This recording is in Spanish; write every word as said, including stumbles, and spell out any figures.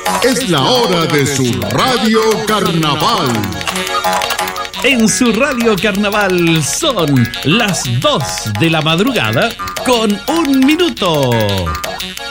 Es la hora de su Radio Carnaval. En su Radio Carnaval son las dos de la madrugada con un minuto.